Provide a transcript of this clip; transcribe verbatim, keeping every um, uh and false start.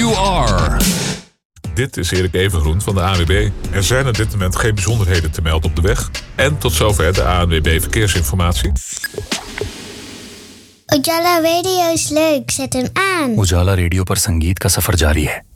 you are. Dit is Erik Evengroen van de A N W B. Er zijn op dit moment geen bijzonderheden te melden op de weg. En tot zover de A N W B Verkeersinformatie. Ujala Radio is leuk, zet hem aan. Ujala Radio पर संगीत का सफर जारी है.